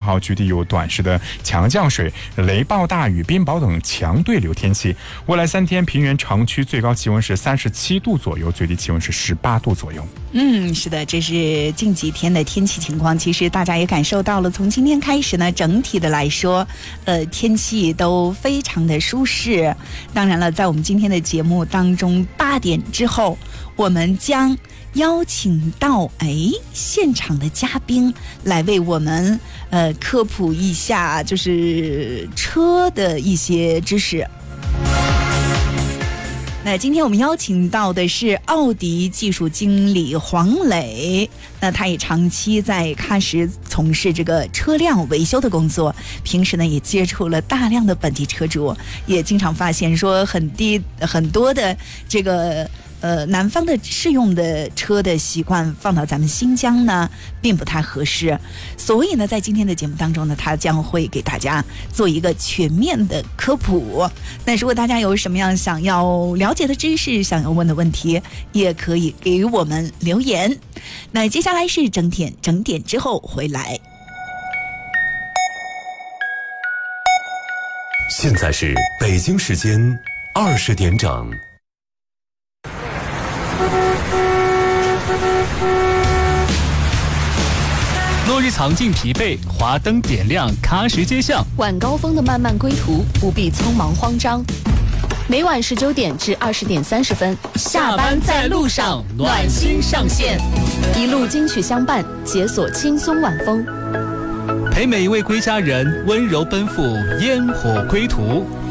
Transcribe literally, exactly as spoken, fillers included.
号局地有短时的强降水、雷暴大雨、冰雹等强对流天气。未来三天，平原长区最高气温是三十七度左右，最低气温是十八度左右。 嗯，是的，这是近几天的天气情况。其实大家也感受到了，从今天开始呢，整体的来说，呃，天气都非常的舒适。当然了，在我们今天的节目当中，八点之后，我们将邀请到哎现场的嘉宾来为我们呃科普一下，就是车的一些知识。那今天我们邀请到的是奥迪技术经理黄磊，那他也长期在喀什从事这个车辆维修的工作，平时呢也接触了大量的本地车主，也经常发现说很低很多的这个呃南方的适用的车的习惯放到咱们新疆呢并不太合适，所以呢在今天的节目当中呢，他将会给大家做一个全面的科普。那如果大家有什么样想要了解的知识，想要问的问题，也可以给我们留言。那接下来是整点整点之后回来。 现在是北京时间二十点整。 落日藏尽疲惫，华灯点亮喀什街巷。 晚高峰的漫漫归途，不必匆忙慌张。每晚十九点至二十点三十分， 下班在路上，暖心上线， 一路金曲相伴，解锁轻松晚风， 陪每一位归家人温柔奔赴烟火归途。